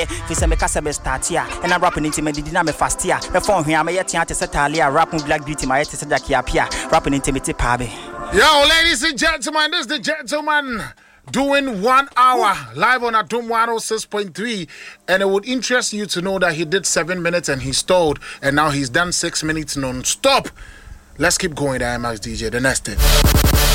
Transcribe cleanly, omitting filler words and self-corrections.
Fi se me kasa be start here. And I'm rapping into me did me fast here. Me phone here me yet to set alia rapping Black Beauty my yet to Jackie apia. Rapping into me pabe. Yo, ladies and gentlemen, this is the gentleman doing 1 hour live on Atom 106.3, and it would interest you to know that he did 7 minutes and he stalled, and now he's done 6 minutes non-stop. Let's keep going, the IMAX DJ. The next thing.